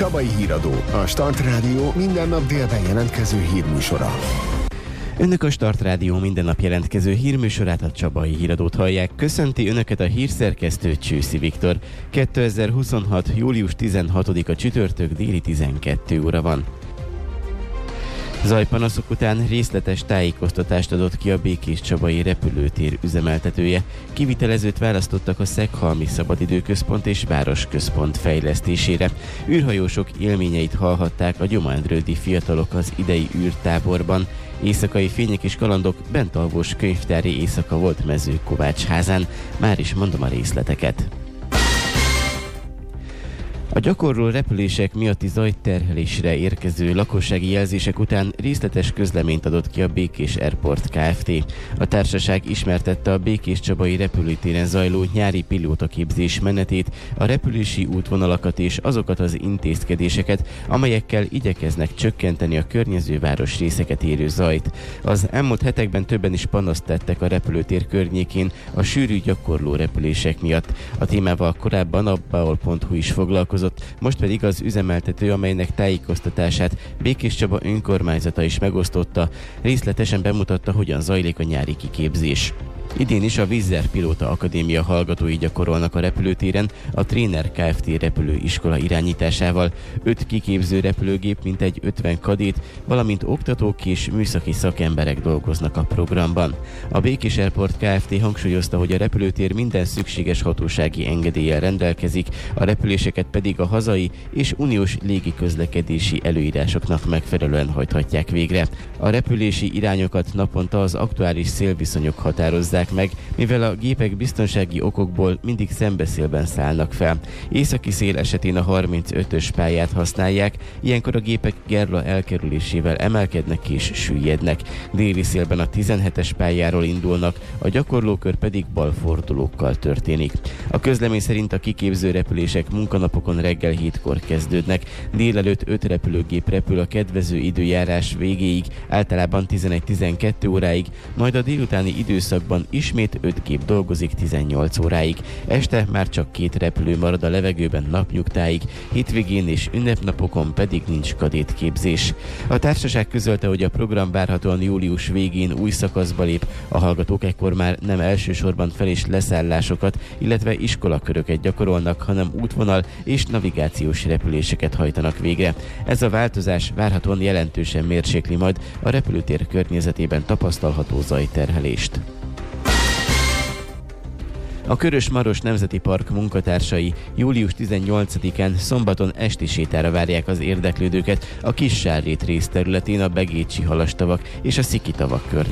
Csabai Híradó, a Start Rádió minden nap délben jelentkező hírműsora. Önök a Start Rádió minden nap jelentkező hírműsorát, a Csabai Híradót hallják. Köszönti Önöket a hírszerkesztő Csőszi Viktor. 2026. július 16-a csütörtök, déli 12 óra van. Zajpanaszok után részletes tájékoztatást adott ki a Békéscsabai repülőtér üzemeltetője. Kivitelezőt választottak a Szeghalmi Szabadidőközpont és Városközpont fejlesztésére. Űrhajósok élményeit hallhatták a gyománrődi fiatalok az idei űrtáborban. Éjszakai fények és kalandok, bentalvós könyvtári éjszaka volt Mezőkovácsházán. Már is mondom a részleteket. A gyakorló repülések miatti zajterhelésre érkező lakossági jelzések után részletes közleményt adott ki a Békés Airport Kft. A társaság ismertette a Békéscsabai repülőtéren zajló nyári pilótaképzés menetét, a repülési útvonalakat és azokat az intézkedéseket, amelyekkel igyekeznek csökkenteni a környező városrészeket érő zajt. Az elmúlt hetekben többen is panaszt tettek a repülőtér környékén a sűrű gyakorló repülések miatt. A témával korábban a baol.hu is foglalkozott, most pedig az üzemeltető, amelynek tájékoztatását Békéscsaba önkormányzata is megosztotta, részletesen bemutatta, hogyan zajlik a nyári kiképzés. Idén is a Wizz Air Pilóta Akadémia hallgatói gyakorolnak a repülőtéren a Trainer Kft. Repülőiskola irányításával. 5 kiképző repülőgép, mintegy 50 kadét, valamint oktatók és műszaki szakemberek dolgoznak a programban. A Békés Airport Kft. Hangsúlyozta, hogy a repülőtér minden szükséges hatósági engedéllyel rendelkezik, a repüléseket pedig a hazai és uniós légiközlekedési előírásoknak megfelelően hajthatják végre. A repülési irányokat naponta az aktuális szélviszonyok határozzák meg, mivel a gépek biztonsági okokból mindig szembeszélben szállnak fel. Északi szél esetén a 35-ös pályát használják, ilyenkor a gépek gerla elkerülésével emelkednek és süllyednek. Déli szélben a 17-es pályáról indulnak, a gyakorlókör pedig balfordulókkal történik. A közlemény szerint a kiképző repülések munkanapokon reggel 7-kor kezdődnek, délelőtt 5 repülőgép repül a kedvező időjárás végéig, általában 11-12 óráig, majd a délutáni időszakban ismét 5 gép dolgozik 18 óráig. Este már csak 2 repülő marad a levegőben napnyugtáig, hétvégén és ünnepnapokon pedig nincs kadétképzés. A társaság közölte, hogy a program várhatóan július végén új szakaszba lép, a hallgatók ekkor már nem elsősorban fel- és leszállásokat, illetve iskolaköröket gyakorolnak, hanem útvonal és navigációs repüléseket hajtanak végre. Ez a változás várhatóan jelentősen mérsékli majd a repülőtér környezetében tapasztalható zajterhelést. A Körös-Maros Nemzeti Park munkatársai július 18-án szombaton esti sétára várják az érdeklődőket a Kis-Sárrét rész területén a Begécsi halastavak és a Sziki tavak környékén.